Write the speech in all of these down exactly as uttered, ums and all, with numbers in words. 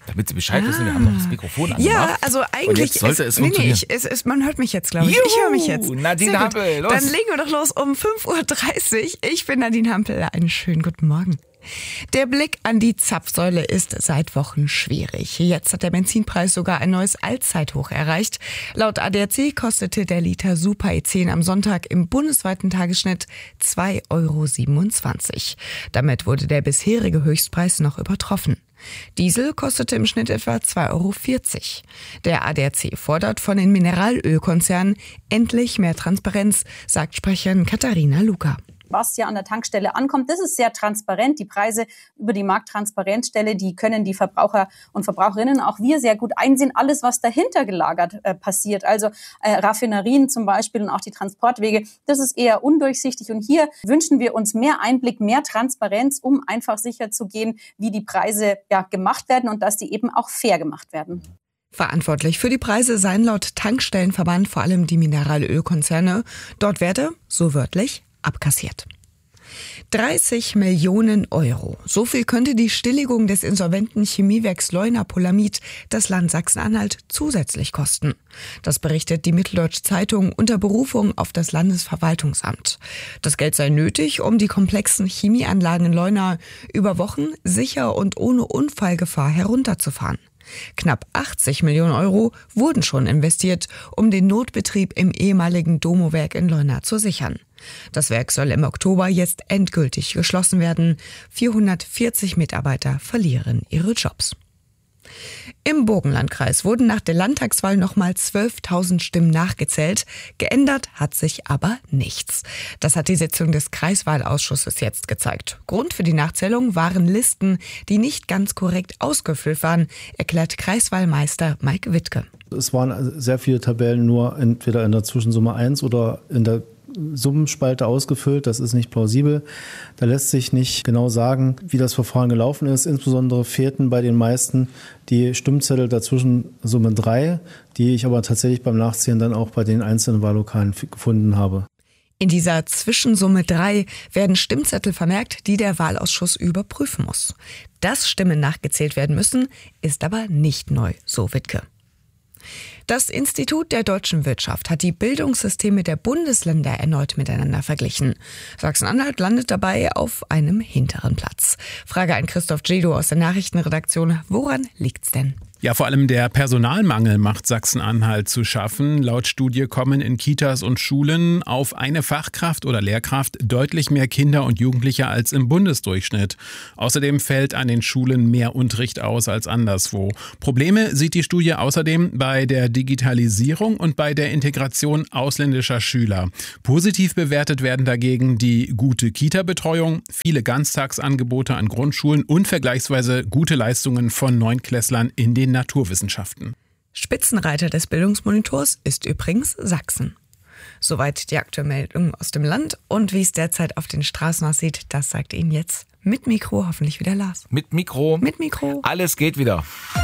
Damit Sie Bescheid wissen, wir haben noch das Mikrofon angemacht. Ja, also eigentlich und jetzt sollte ist, es nee, funktionieren. nee, ich, es, es, man hört mich jetzt, glaube ich. Juhu, ich höre mich jetzt. Nadine Hampel, los. Dann legen wir doch los um fünf Uhr dreißig. Ich bin Nadine Hampel. Einen schönen guten Morgen. Der Blick an die Zapfsäule ist seit Wochen schwierig. Jetzt hat der Benzinpreis sogar ein neues Allzeithoch erreicht. Laut A D A C kostete der Liter Super E zehn am Sonntag im bundesweiten Tagesschnitt zwei Euro siebenundzwanzig. Damit wurde der bisherige Höchstpreis noch übertroffen. Diesel kostete im Schnitt etwa zwei Euro vierzig. Der A D A C fordert von den Mineralölkonzernen endlich mehr Transparenz, sagt Sprecherin Katharina Luca. Was ja an der Tankstelle ankommt, das ist sehr transparent. Die Preise über die Markttransparenzstelle, die können die Verbraucher und Verbraucherinnen, auch wir, sehr gut einsehen. Alles, was dahinter gelagert äh, passiert, also äh, Raffinerien zum Beispiel und auch die Transportwege, das ist eher undurchsichtig. Und hier wünschen wir uns mehr Einblick, mehr Transparenz, um einfach sicherzugehen, wie die Preise ja gemacht werden und dass die eben auch fair gemacht werden. Verantwortlich für die Preise seien laut Tankstellenverband vor allem die Mineralölkonzerne. Dort werde, so wörtlich, abkassiert. dreißig Millionen Euro. So viel könnte die Stilllegung des insolventen Chemiewerks Leuna Polamid das Land Sachsen-Anhalt zusätzlich kosten. Das berichtet die Mitteldeutsche Zeitung unter Berufung auf das Landesverwaltungsamt. Das Geld sei nötig, um die komplexen Chemieanlagen in Leuna über Wochen sicher und ohne Unfallgefahr herunterzufahren. Knapp achtzig Millionen Euro wurden schon investiert, um den Notbetrieb im ehemaligen Domo-Werk in Leuna zu sichern. Das Werk soll im Oktober jetzt endgültig geschlossen werden. vierhundertvierzig Mitarbeiter verlieren ihre Jobs. Im Burgenlandkreis wurden nach der Landtagswahl nochmal zwölftausend Stimmen nachgezählt. Geändert hat sich aber nichts. Das hat die Sitzung des Kreiswahlausschusses jetzt gezeigt. Grund für die Nachzählung waren Listen, die nicht ganz korrekt ausgefüllt waren, erklärt Kreiswahlmeister Mike Wittke. Es waren sehr viele Tabellen nur entweder in der Zwischensumme eins oder in der Summenspalte ausgefüllt. Das ist nicht plausibel. Da lässt sich nicht genau sagen, wie das Verfahren gelaufen ist. Insbesondere fehlten bei den meisten die Stimmzettel der Zwischensumme drei, die ich aber tatsächlich beim Nachzählen dann auch bei den einzelnen Wahllokalen gefunden habe. In dieser Zwischensumme drei werden Stimmzettel vermerkt, die der Wahlausschuss überprüfen muss. Dass Stimmen nachgezählt werden müssen, ist aber nicht neu, so Wittke. Das Institut der deutschen Wirtschaft hat die Bildungssysteme der Bundesländer erneut miteinander verglichen. Sachsen-Anhalt landet dabei auf einem hinteren Platz. Frage an Christoph Jedo aus der Nachrichtenredaktion. Woran liegt's denn? Ja, vor allem der Personalmangel macht Sachsen-Anhalt zu schaffen. Laut Studie kommen in Kitas und Schulen auf eine Fachkraft oder Lehrkraft deutlich mehr Kinder und Jugendliche als im Bundesdurchschnitt. Außerdem fällt an den Schulen mehr Unterricht aus als anderswo. Probleme sieht die Studie außerdem bei der Digitalisierung und bei der Integration ausländischer Schüler. Positiv bewertet werden dagegen die gute Kita-Betreuung, viele Ganztagsangebote an Grundschulen und vergleichsweise gute Leistungen von Neunklässlern in den Naturwissenschaften. Spitzenreiter des Bildungsmonitors ist übrigens Sachsen. Soweit die aktuelle Meldung aus dem Land. Und wie es derzeit auf den Straßen aussieht, das sagt Ihnen jetzt mit Mikro hoffentlich wieder Lars. Mit Mikro. Mit Mikro. Alles geht wieder.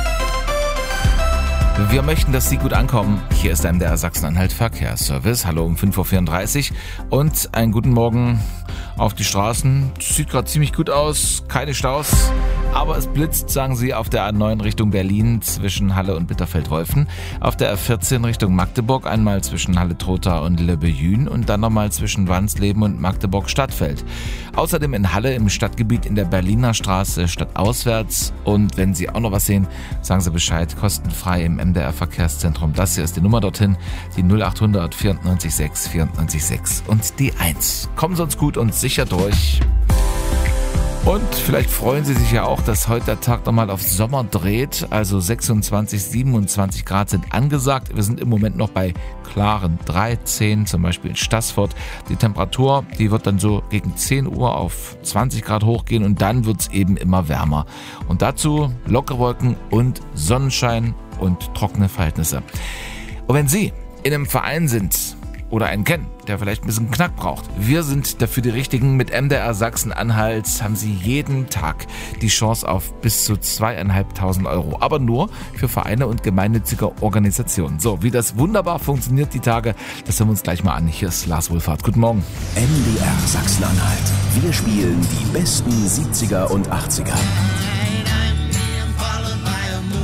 Wir möchten, dass Sie gut ankommen. Hier ist M D R Sachsen-Anhalt Verkehrsservice. Hallo um fünf Uhr vierunddreißig und einen guten Morgen auf die Straßen. Sieht gerade ziemlich gut aus, keine Staus. Aber es blitzt, sagen Sie, auf der A neun Richtung Berlin zwischen Halle und Bitterfeld-Wolfen. Auf der A vierzehn Richtung Magdeburg einmal zwischen Halle-Trotha und Le Beyün und dann nochmal zwischen Wansleben und Magdeburg-Stadtfeld. Außerdem in Halle im Stadtgebiet in der Berliner Straße stadtauswärts. Und wenn Sie auch noch was sehen, sagen Sie Bescheid, kostenfrei im M D R Verkehrszentrum. Das hier ist die Nummer dorthin, die null acht hundert vierundneunzig sechs vierundneunzig sechs und die eins. Kommen Sie uns gut und sicher durch. Und vielleicht freuen Sie sich ja auch, dass heute der Tag nochmal auf Sommer dreht. Also sechsundzwanzig, siebenundzwanzig Grad sind angesagt. Wir sind im Moment noch bei klaren dreizehn, zum Beispiel in Stassfurt. Die Temperatur, die wird dann so gegen zehn Uhr auf zwanzig Grad hochgehen und dann wird es eben immer wärmer. Und dazu lockere Wolken und Sonnenschein und trockene Verhältnisse. Und wenn Sie in einem Verein sind oder einen kennen, der vielleicht ein bisschen Knack braucht. Wir sind dafür die Richtigen. Mit M D R Sachsen-Anhalt haben Sie jeden Tag die Chance auf bis zu zweieinhalbtausend Euro. Aber nur für Vereine und gemeinnützige Organisationen. So, wie das wunderbar funktioniert die Tage, das hören wir uns gleich mal an. Hier ist Lars Wohlfahrt. Guten Morgen. M D R Sachsen-Anhalt. Wir spielen die besten siebziger und achtziger.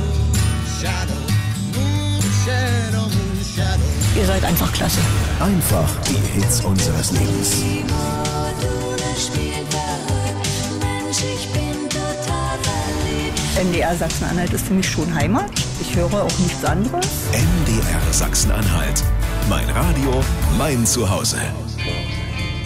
Ihr seid einfach klasse. Einfach die Hits unseres Lebens. N D R Sachsen-Anhalt ist für mich schon Heimat. Ich höre auch nichts anderes. N D R Sachsen-Anhalt. Mein Radio, mein Zuhause.